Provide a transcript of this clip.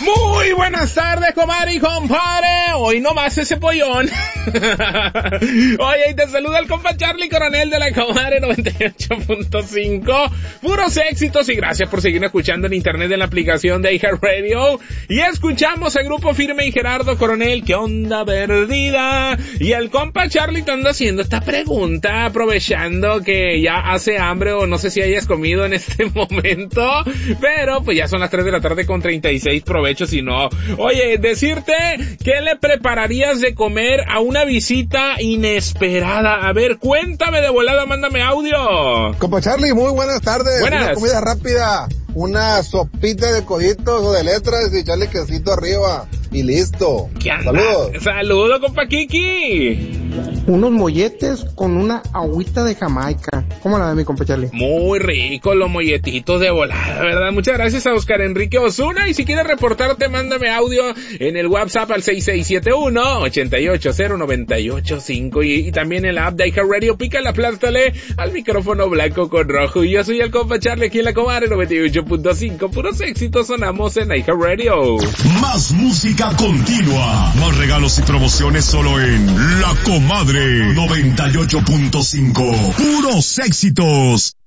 Muy buenas tardes, comadre y compadre. Hoy no más ese pollón. Oye, y te saluda el compa Charlie Coronel de la Comadre 98.5. Puros éxitos y gracias por seguir escuchando en internet en la aplicación de iHeartRadio. Y escuchamos al Grupo Firme y Gerardo Coronel, ¿qué onda perdida? Y el compa Charlie te anda haciendo esta pregunta, aprovechando que ya hace hambre o no sé si hayas comido en este momento. Pero pues ya son las 3 de la tarde con 36, provecho si no. Oye, decirte, ¿qué le prepararías de comer a una visita inesperada? A ver, cuéntame de volada, mándame audio. Compa Charlie, muy buenas tardes. Buenas. Una comida rápida, una sopita de coditos o de letras y echarle quesito arriba y listo. ¿Qué anda? Saludos. Saludos, compa Kiki. Unos molletes con una agüita de Jamaica. ¿Cómo la ve mi compa Charlie? Muy rico los molletitos de volada, ¿verdad? Muchas gracias a Oscar Enrique Osuna. Y si quieres reportarte, mándame audio en el WhatsApp al 6671-880985 y también en la app de iHeartRadio. Pícale, aplástale al micrófono blanco con rojo. Y yo soy el compa Charlie aquí en la Comadre 98.5. Puros éxitos sonamos en iHeartRadio. Más música continua. Más regalos y promociones solo en La Comadre 98.5. Puros éxitos.